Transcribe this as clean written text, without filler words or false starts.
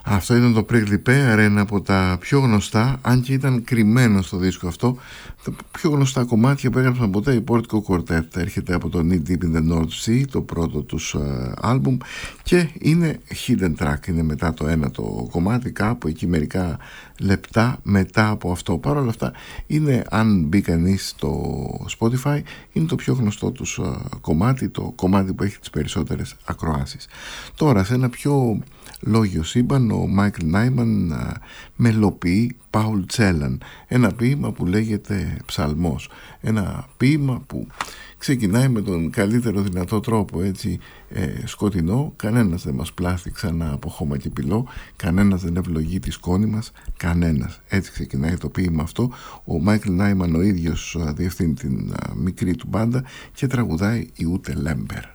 Αυτό ήταν το Prickly Pear, ένα από τα πιο γνωστά, αν και ήταν κρυμμένο στο δίσκο αυτό, τα πιο γνωστά κομμάτια που έγραψαν ποτέ η Portico Quartet. Έρχεται από το Knee Deep in the North Sea, το πρώτο τους άλμπουμ, και είναι hidden track, είναι μετά το ένα το κομμάτι, κάπου εκεί μερικά λεπτά μετά από αυτό. Παρ' όλα αυτά είναι, αν μπει κανείς στο Spotify, είναι το πιο γνωστό τους κομμάτι, το κομμάτι που έχει τις περισσότερες ακροάσεις. Τώρα, σε ένα πιο λόγιο σύμπαν, ο Μάικλ Νάιμαν μελοποιεί Paul Celan, ένα ποίημα που λέγεται Ψαλμός, ένα ποίημα που ξεκινάει με τον καλύτερο δυνατό τρόπο, έτσι, σκοτεινό, κανένας δεν μας πλάθει ξανά από χώμα και πυλό, κανένας δεν ευλογεί τη σκόνη μας, κανένας. Έτσι ξεκινάει το ποίημα αυτό. Ο Μάικλ Νάιμαν ο ίδιος διευθύνει την μικρή του μπάντα και τραγουδάει η Ute Lember.